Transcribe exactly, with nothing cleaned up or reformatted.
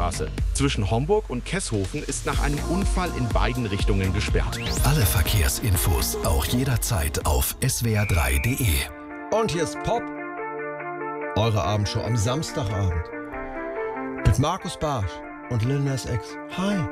Landstraße. Zwischen Homburg und Kesshofen ist nach einem Unfall in beiden Richtungen gesperrt. Alle Verkehrsinfos auch jederzeit auf S W R drei punkt de. Und hier ist Pop, eure Abendshow am Samstagabend mit Markus Barsch und Lil Nas X. Hi.